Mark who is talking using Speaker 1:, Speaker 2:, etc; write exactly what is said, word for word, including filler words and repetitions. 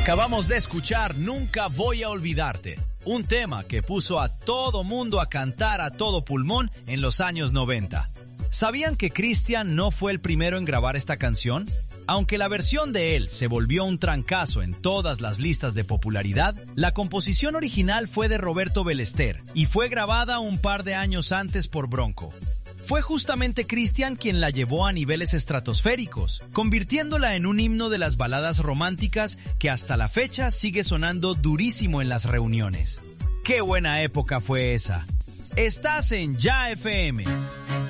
Speaker 1: Acabamos de escuchar Nunca Voy a Olvidarte, un tema que puso a todo mundo a cantar a todo pulmón en los años noventa. ¿Sabían que Cristian no fue el primero en grabar esta canción? Aunque la versión de él se volvió un trancazo en todas las listas de popularidad, la composición original fue de Roberto Ballester y fue grabada un par de años antes por Bronco. Fue justamente Cristian quien la llevó a niveles estratosféricos, convirtiéndola en un himno de las baladas románticas que hasta la fecha sigue sonando durísimo en las reuniones. ¡Qué buena época fue esa! Estás en Ya F M.